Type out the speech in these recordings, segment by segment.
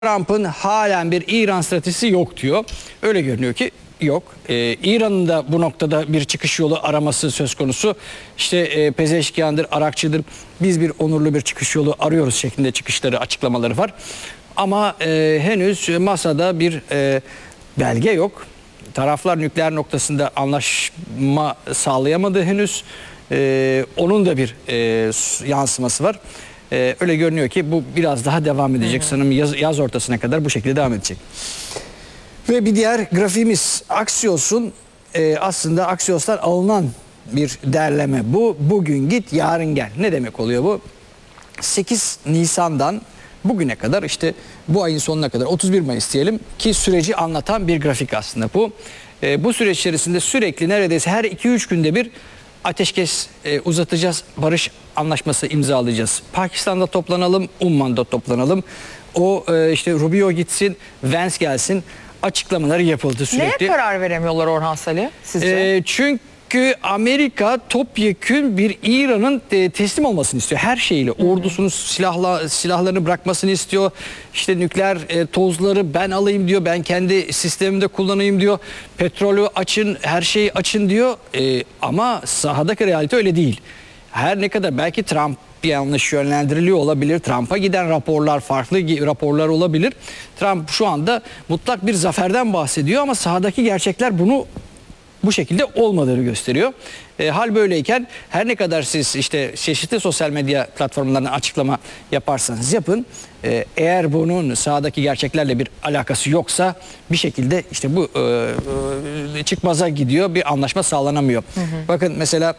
Trump'ın halen bir İran stratejisi yok diyor. Öyle görünüyor ki yok. İran'ın da bu noktada bir çıkış yolu araması söz konusu. İşte Pezeşkiyan'dır, Arakçı'dır. Biz bir onurlu bir çıkış yolu arıyoruz şeklinde çıkışları, açıklamaları var. Ama henüz masada bir belge yok. Taraflar nükleer noktasında anlaşma sağlayamadı henüz. Onun da bir yansıması var. Öyle görünüyor ki bu biraz daha devam edecek. Sanırım yaz ortasına kadar bu şekilde devam edecek. Ve bir diğer grafiğimiz Axios'un aslında Axios'tan alınan bir derleme. Bu bugün git yarın gel. Ne demek oluyor bu? 8 Nisan'dan bugüne kadar, işte bu ayın sonuna kadar 31 Mayıs diyelim ki süreci anlatan bir grafik aslında bu. Bu süreç içerisinde sürekli neredeyse her 2-3 günde bir ateşkes uzatacağız, barış anlaşması imzalayacağız. Pakistan'da toplanalım, Umman'da toplanalım. İşte Rubio gitsin, Vance gelsin. Açıklamaları yapıldı sürekli. Neye karar veremiyorlar Orhan Salih sizce? Çünkü Amerika topyekün bir İran'ın teslim olmasını istiyor. Her şeyle. Ordusunu, silahlarını bırakmasını istiyor. İşte nükleer tozları ben alayım diyor. Ben kendi sistemimde kullanayım diyor. Petrolü açın, her şeyi açın diyor. Ama sahadaki realite öyle değil. Her ne kadar belki Trump bir yanlış yönlendiriliyor olabilir. Trump'a giden raporlar farklı raporlar olabilir. Trump şu anda mutlak bir zaferden bahsediyor ama sahadaki gerçekler bunu bu şekilde olmadığını gösteriyor. Hal böyleyken her ne kadar siz işte çeşitli sosyal medya platformlarına açıklama yaparsanız yapın, eğer bunun sahadaki gerçeklerle bir alakası yoksa bir şekilde işte bu çıkmaza gidiyor, bir anlaşma sağlanamıyor. Bakın mesela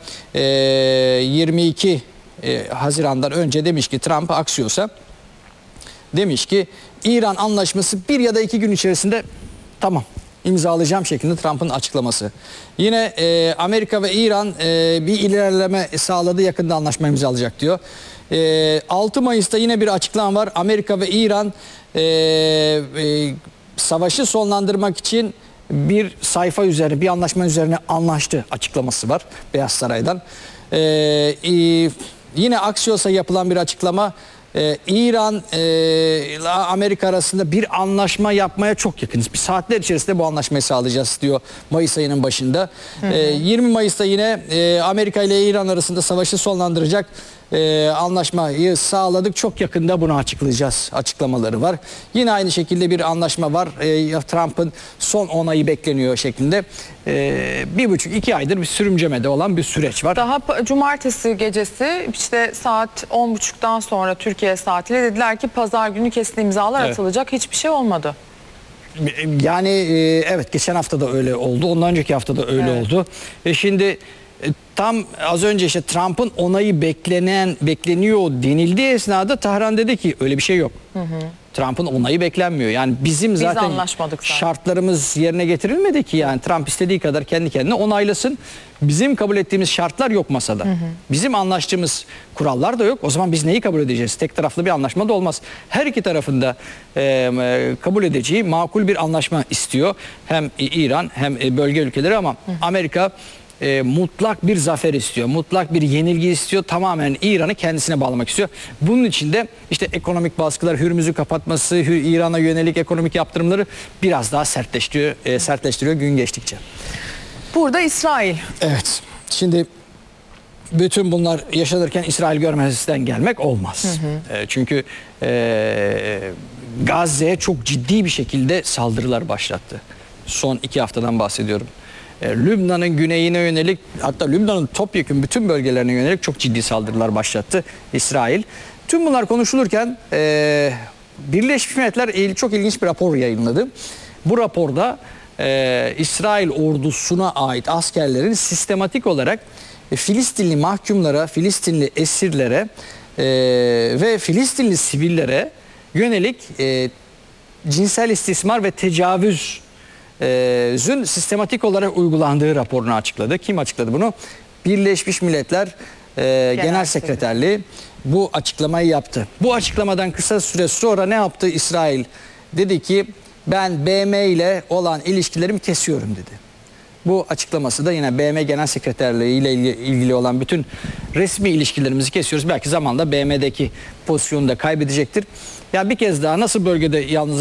22 Haziran'dan önce demiş ki Trump Axios'a demiş ki İran anlaşması 1 ya da 2 gün içerisinde tamam imzalayacağım şeklinde Trump'ın açıklaması. Yine Amerika ve İran bir ilerleme sağladı, yakında anlaşma imzalayacak diyor. 6 Mayıs'ta yine bir açıklama var. Amerika ve İran savaşı sonlandırmak için bir sayfa üzerine, bir anlaşma üzerine anlaştı açıklaması var Beyaz Saray'dan. Yine Axios'a yapılan bir açıklama. İran ile Amerika arasında bir anlaşma yapmaya çok yakınız. Bir saatler içerisinde bu anlaşmayı sağlayacağız diyor Mayıs ayının başında. 20 Mayıs'ta yine Amerika ile İran arasında savaşı sonlandıracak anlaşmayı sağladık. Çok yakında bunu açıklayacağız açıklamaları var. Yine aynı şekilde bir anlaşma var. Trump'ın son onayı bekleniyor şeklinde. 1,5-2 aydır bir sürümcemede olan bir süreç var. Daha cumartesi gecesi işte saat 10.30'dan sonra Türkiye saatiyle dediler ki pazar günü kesin imzalar atılacak. Hiçbir şey olmadı. Yani evet, geçen hafta da öyle oldu. Ondan önceki hafta da öyle oldu. Şimdi tam az önce işte Trump'ın onayı bekleniyor denildiği esnada Tahran dedi ki öyle bir şey yok. Trump'ın onayı beklenmiyor. Yani bizim zaten şartlarımız yerine getirilmedi ki, yani Trump istediği kadar kendi kendine onaylasın. Bizim kabul ettiğimiz şartlar yok masada. Bizim anlaştığımız kurallar da yok. O zaman biz neyi kabul edeceğiz? Tek taraflı bir anlaşma da olmaz. Her iki tarafında kabul edeceği makul bir anlaşma istiyor. Hem İran hem bölge ülkeleri, ama Amerika mutlak bir zafer istiyor. Mutlak bir yenilgi istiyor. Tamamen İran'ı kendisine bağlamak istiyor. Bunun için de işte ekonomik baskılar, Hürmüz'ü kapatması, İran'a yönelik ekonomik yaptırımları biraz daha sertleştiriyor gün geçtikçe. Burada İsrail. Evet. Şimdi bütün bunlar yaşanırken İsrail görmezden gelmek olmaz. Çünkü Gazze'ye çok ciddi bir şekilde saldırılar başlattı. Son 2 haftadan bahsediyorum. Lübnan'ın güneyine yönelik, hatta Lübnan'ın topyekun bütün bölgelerine yönelik çok ciddi saldırılar başlattı İsrail. Tüm bunlar konuşulurken Birleşmiş Milletler çok ilginç bir rapor yayınladı. Bu raporda İsrail ordusuna ait askerlerin sistematik olarak Filistinli mahkumlara, Filistinli esirlere ve Filistinli sivillere yönelik cinsel istismar ve tecavüzün sistematik olarak uygulandığı raporunu açıkladı. Kim açıkladı bunu? Birleşmiş Milletler Genel Sekreterliği bu açıklamayı yaptı. Bu açıklamadan kısa süre sonra ne yaptı İsrail? Dedi ki ben BM ile olan ilişkilerimi kesiyorum dedi. Bu açıklaması da yine BM Genel Sekreterliği ile ilgili olan bütün resmi ilişkilerimizi kesiyoruz. Belki zamanla BM'deki pozisyonu da kaybedecektir. Ya bir kez daha nasıl bölgede yalnız